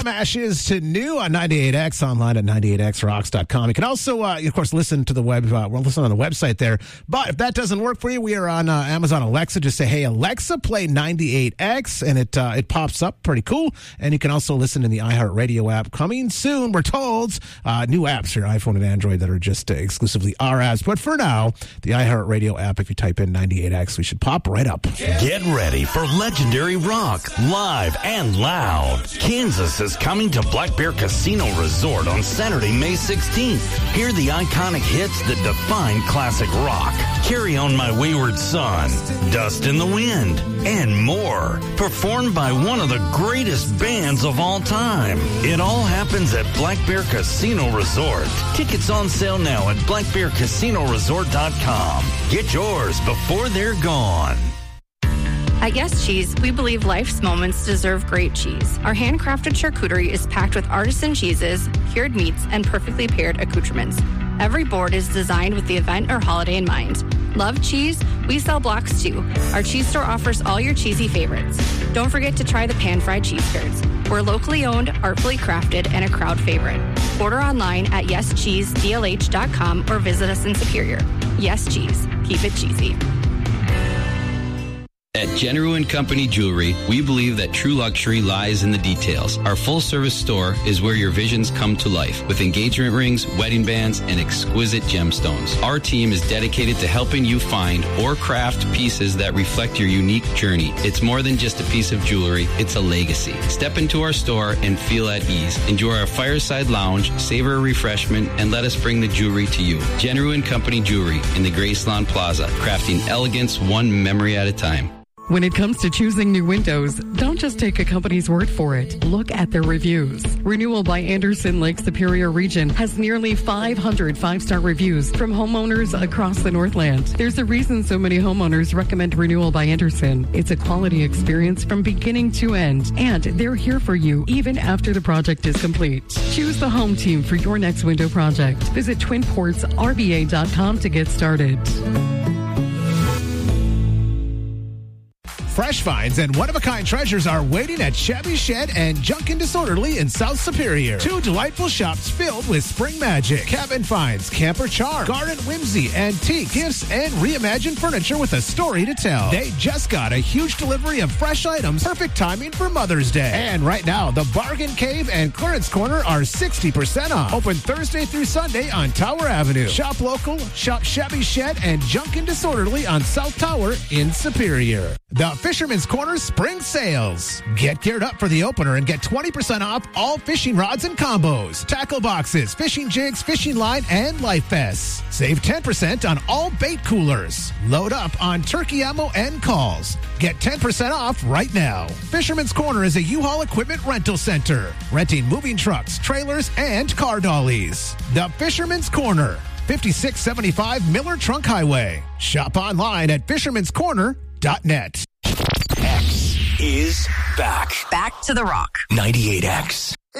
From ashes to new on 98X, online at 98xrocks.com. You can also, of course, listen to the listen on the website there. But if that doesn't work for you, we are on Amazon Alexa. Just say, hey, Alexa, play 98X, and it pops up. Pretty cool. And you can also listen in the iHeartRadio app. Coming soon, we're told, new apps for your iPhone and Android that are just exclusively our apps. But for now, the iHeartRadio app, if you type in 98X, we should pop right up. Get ready for legendary rock, live and loud. Kansas is coming to Black Bear Casino Resort on Saturday, May 16th. Hear the iconic hits that define classic rock. Carry On My Wayward Son, Dust in the Wind, and more. Performed by one of the greatest bands of all time. It all happens at Black Bear Casino Resort. Tickets on sale now at blackbearcasinoresort.com. Get yours before they're gone. At Yes Cheese, we believe life's moments deserve great cheese. Our handcrafted charcuterie is packed with artisan cheeses, cured meats, and perfectly paired accoutrements. Every board is designed with the event or holiday in mind. Love cheese? We sell blocks too. Our cheese store offers all your cheesy favorites. Don't forget to try the pan-fried cheese curds. We're locally owned, artfully crafted, and a crowd favorite. Order online at yescheesedlh.com or visit us in Superior. Yes Cheese. Keep it cheesy. At General & Company Jewelry, we believe that true luxury lies in the details. Our full-service store is where your visions come to life, with engagement rings, wedding bands, and exquisite gemstones. Our team is dedicated to helping you find or craft pieces that reflect your unique journey. It's more than just a piece of jewelry, it's a legacy. Step into our store and feel at ease. Enjoy our fireside lounge, savor a refreshment, and let us bring the jewelry to you. General & Company Jewelry in the Graceland Plaza, crafting elegance one memory at a time. When it comes to choosing new windows, don't just take a company's word for it. Look at their reviews. Renewal by Anderson Lake Superior region has nearly 500 five-star reviews from homeowners across the Northland. There's a reason so many homeowners recommend Renewal by Anderson. It's a quality experience from beginning to end, and they're here for you even after the project is complete. Choose the home team for your next window project. Visit twinportsrba.com to get started. Fresh finds and one-of-a-kind treasures are waiting at Shabby Shed and Junkin' Disorderly in South Superior. Two delightful shops filled with spring magic, cabin finds, camper charm, garden whimsy, antique gifts, and reimagined furniture with a story to tell. They just got a huge delivery of fresh items, perfect timing for Mother's Day. And right now, the Bargain Cave and Clearance Corner are 60% off. Open Thursday through Sunday on Tower Avenue. Shop local, shop Shabby Shed and Junkin' Disorderly on South Tower in Superior. The Fisherman's Corner Spring Sales. Get geared up for the opener and get 20% off all fishing rods and combos, tackle boxes, fishing jigs, fishing line, and life vests. Save 10% on all bait coolers. Load up on turkey ammo and calls. Get 10% off right now. Fisherman's Corner is a U-Haul equipment rental center, renting moving trucks, trailers, and car dollies. The Fisherman's Corner, 5675 Miller Trunk Highway. Shop online at fishermanscorner.net. X is back. Back to the rock. 98X.